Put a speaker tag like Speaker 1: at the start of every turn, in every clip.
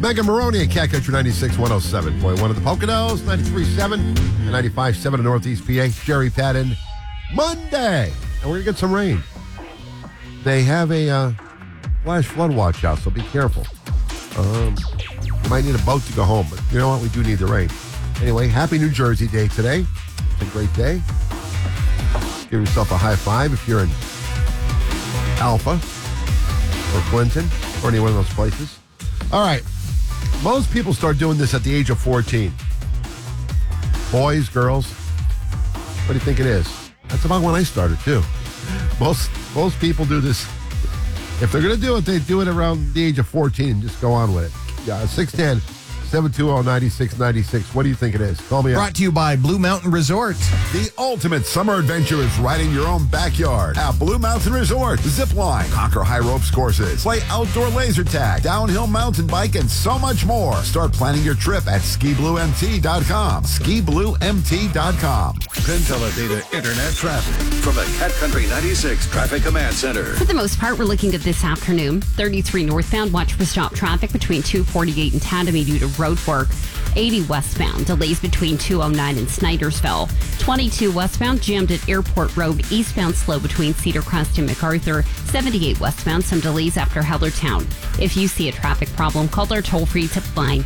Speaker 1: Megan Maroney at Cat Country 96, 107.1 at the Poconos, 93.7 and 95.7 in Northeast PA. Jerry Patton, Monday. And we're going to get some rain. They have a flash flood watch out, so be careful. You might need a boat to go home, but you know what? We do need the rain. Anyway, happy New Jersey Day today. It's a great day. Give yourself a high five if you're in Alpha or Clinton or any one of those places. All right. Most people start doing this at the age of 14. Boys, girls. What do you think it is? That's about when I started, too. Most people do this. If they're going to do it, they do it around the age of 14 and just go on with it. Yeah, 610-720-9696. What do you think it is? Call me up.
Speaker 2: Brought to you by Blue Mountain Resort.
Speaker 3: The ultimate summer adventure is right in your own backyard at Blue Mountain Resort. Zip line, conquer high ropes courses, play outdoor laser tag, downhill mountain bike, and so much more. Start planning your trip at skibluemt.com. skibluemt.com.
Speaker 4: Pinteladata Internet traffic from the Cat Country 96 Traffic Command Center.
Speaker 5: For the most part, we're looking good this afternoon. 33 northbound, watch for stop traffic between 248 and Tadamy due to road work. 80 westbound, delays between 209 and Snydersville. 22 westbound, jammed at Airport Road. Eastbound, slow between Cedar Crest and MacArthur. 78 westbound, some delays after Hellertown. If you see a traffic problem, call our toll-free tip line,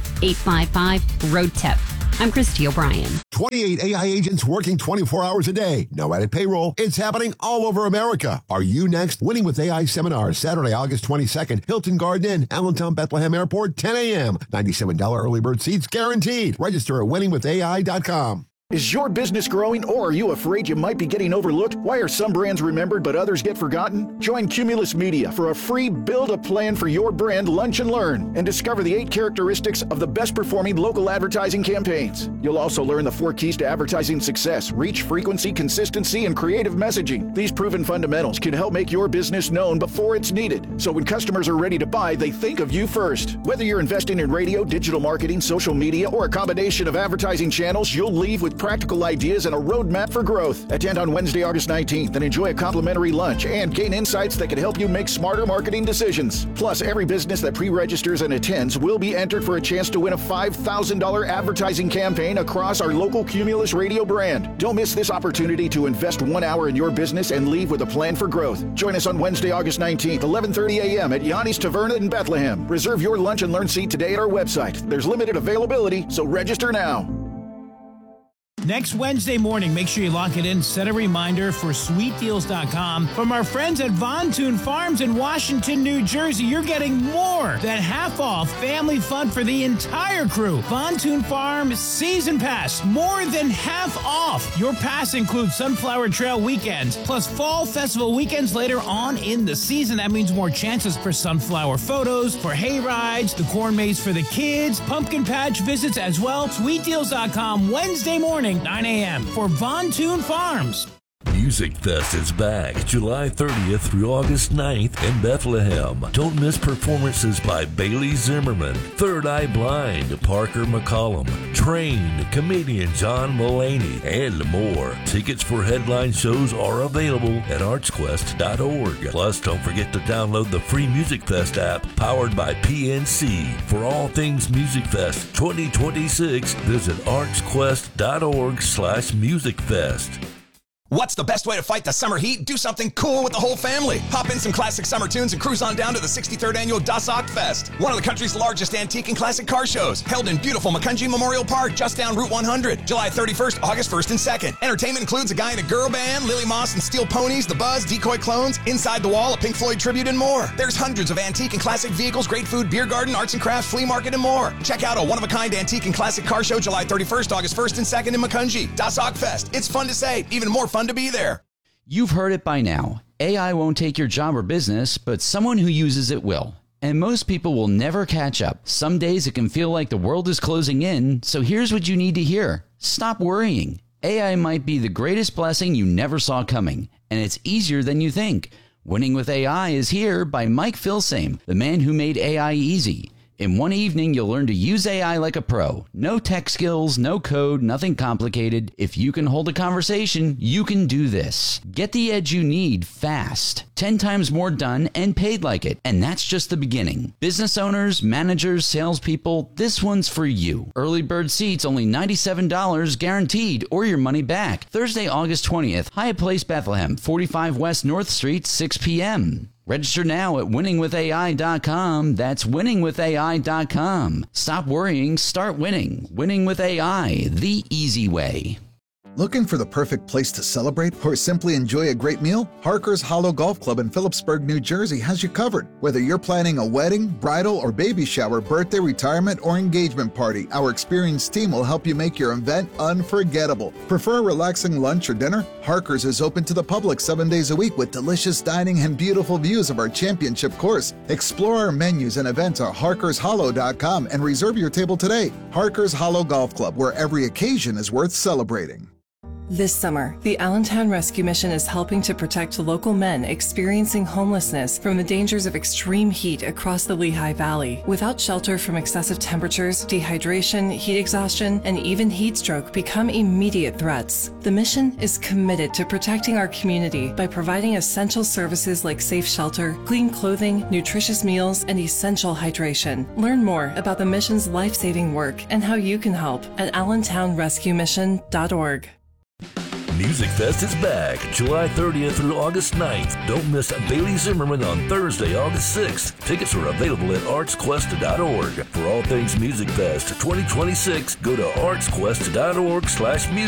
Speaker 5: 855-ROAD-TIP. I'm Christy O'Brien.
Speaker 3: 28 AI agents working 24 hours a day. No added payroll. It's happening all over America. Are you next? Winning with AI seminar, Saturday, August 22nd. Hilton Garden Inn, Allentown, Bethlehem Airport, 10 a.m. $97 early bird seats guaranteed. Register at winningwithai.com.
Speaker 6: Is your business growing, or are you afraid you might be getting overlooked? Why are some brands remembered but others get forgotten? Join Cumulus Media for a free Build a Plan for Your Brand Lunch and Learn and discover the 8 characteristics of the best performing local advertising campaigns. You'll also learn the 4 keys to advertising success: reach, frequency, consistency, and creative messaging. These proven fundamentals can help make your business known before it's needed, so when customers are ready to buy, they think of you first. Whether you're investing in radio, digital marketing, social media, or a combination of advertising channels, you'll leave with practical ideas and a roadmap for growth. Attend on Wednesday, August 19th and enjoy a complimentary lunch and gain insights that can help you make smarter marketing decisions. Plus, every business that pre-registers and attends will be entered for a chance to win a $5,000 advertising campaign across our local Cumulus radio brand. Don't miss this opportunity to invest 1 hour in your business and leave with a plan for growth. Join us on Wednesday, August 19th, 11:30 a.m. at Yanni's Taverna in Bethlehem. Reserve your lunch and learn seat today at our website. There's limited availability, so register now.
Speaker 7: Next Wednesday morning, make sure you lock it in. Set a reminder for sweetdeals.com. From our friends at Von Thun Farms in Washington, New Jersey, you're getting more than half off family fun for the entire crew. Von Thun Farms Season Pass, more than half off. Your pass includes Sunflower Trail weekends, plus Fall Festival weekends later on in the season. That means more chances for sunflower photos, for hay rides, the corn maze for the kids, pumpkin patch visits as well. Sweetdeals.com, Wednesday morning, 9 a.m. for Von Thun Farms.
Speaker 8: Music Fest is back July 30th through August 9th in Bethlehem. Don't miss performances by Bailey Zimmerman, Third Eye Blind, Parker McCollum, Train, comedian John Mulaney, and more. Tickets for headline shows are available at artsquest.org. Plus, don't forget to download the free Music Fest app powered by PNC. For all things Music Fest 2026, visit artsquest.org/musicfest.
Speaker 9: What's the best way to fight the summer heat? Do something cool with the whole family. Hop in some classic summer tunes and cruise on down to the 63rd Annual Das Ock Fest, one of the country's largest antique and classic car shows, held in beautiful Macungie Memorial Park, just down Route 100, July 31st, August 1st, and 2nd. Entertainment includes a guy and a girl band, Lily Moss and Steel Ponies, The Buzz, Decoy Clones, Inside the Wall, a Pink Floyd tribute, and more. There's hundreds of antique and classic vehicles, great food, beer garden, arts and crafts, flea market, and more. Check out a one-of-a-kind antique and classic car show July 31st, August 1st, and 2nd in Macungie. Das Ock Fest. It's fun to say, even more fun to be there.
Speaker 10: You've heard it by now. AI won't take your job or business, but someone who uses it will. And most people will never catch up. Some days it can feel like the world is closing in, so here's what you need to hear. Stop worrying. AI might be the greatest blessing you never saw coming, and it's easier than you think. Winning with AI is here by Mike Filsame, the man who made AI easy. In one evening, you'll learn to use AI like a pro. No tech skills, no code, nothing complicated. If you can hold a conversation, you can do this. Get the edge you need fast. 10 times more done and paid like it. And that's just the beginning. Business owners, managers, salespeople, this one's for you. Early bird seats only $97 guaranteed or your money back. Thursday, August 20th, Hyatt Place, Bethlehem, 45 West North Street, 6 p.m. Register now at winningwithai.com. That's winningwithai.com. Stop worrying, start winning. Winning with AI, the easy way.
Speaker 2: Looking for the perfect place to celebrate or simply enjoy a great meal? Harker's Hollow Golf Club in Phillipsburg, New Jersey has you covered. Whether you're planning a wedding, bridal, or baby shower, birthday, retirement, or engagement party, our experienced team will help you make your event unforgettable. Prefer a relaxing lunch or dinner? Harker's is open to the public 7 days a week with delicious dining and beautiful views of our championship course. Explore our menus and events at harkershollow.com and reserve your table today. Harker's Hollow Golf Club, where every occasion is worth celebrating.
Speaker 11: This summer, the Allentown Rescue Mission is helping to protect local men experiencing homelessness from the dangers of extreme heat across the Lehigh Valley. Without shelter from excessive temperatures, dehydration, heat exhaustion, and even heat stroke become immediate threats. The mission is committed to protecting our community by providing essential services like safe shelter, clean clothing, nutritious meals, and essential hydration. Learn more about the mission's life-saving work and how you can help at allentownrescuemission.org.
Speaker 8: Music Fest is back July 30th through August 9th. Don't miss Bailey Zimmerman on Thursday, August 6th. Tickets are available at artsquest.org. For all things Music Fest 2026, go to artsquest.org/music.